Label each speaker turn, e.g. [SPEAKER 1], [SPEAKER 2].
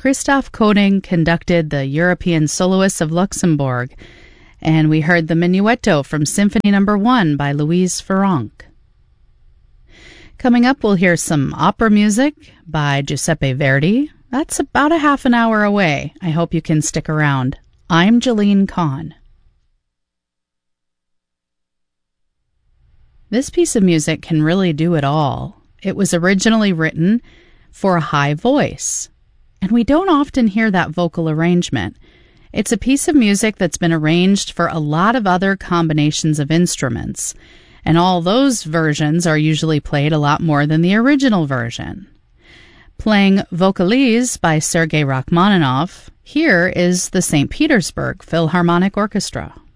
[SPEAKER 1] Christoph Koning conducted the European Soloists of Luxembourg, and we heard the Minuetto from Symphony No. 1 by Louise Farrenc. Coming up, we'll hear some opera music by Giuseppe Verdi. That's about a half an hour away. I hope you can stick around. I'm Jeline Kahn. This piece of music can really do it all. It was originally written for a high voice, and we don't often hear that vocal arrangement. It's a piece of music that's been arranged for a lot of other combinations of instruments, and all those versions are usually played a lot more than the original version. Playing Vocalise by Sergei Rachmaninoff, here is the St. Petersburg Philharmonic Orchestra.